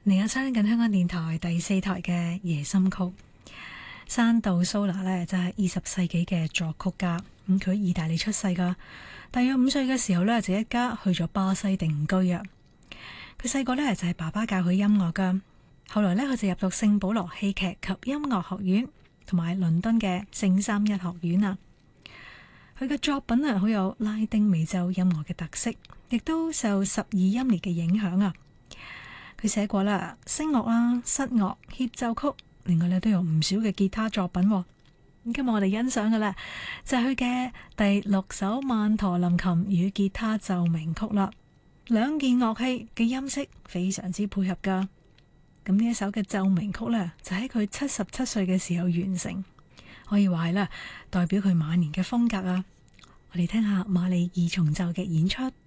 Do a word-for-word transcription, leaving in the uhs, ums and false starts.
你而家收聽緊香港電台第四台嘅夜心曲。山道蘇拿呢就係二十世紀嘅作曲家，咁佢喺意大利出世噶，大約五歲嘅時候呢，就一家去咗巴西定居啊。佢細個呢就係爸爸教佢音樂噶，後來呢，佢就入讀聖保羅戲劇及音樂學院同埋倫敦嘅聖三一學院啊。佢嘅作品啊好有拉丁美洲音樂嘅特色，亦都受十二音列嘅影響啊。佢寫過啦聲樂啦、室樂、協奏曲，另外咧都有唔少嘅吉他作品。咁今日我哋欣賞嘅咧就係佢嘅第六首曼陀林琴與吉他奏鳴曲啦。兩件樂器嘅音色非常之配合噶。咁呢一首嘅奏鳴曲咧就喺佢七十七歲嘅時候完成。可以話係啦，代表佢晚年嘅風格啊！我哋聽下馬里二重奏嘅演出。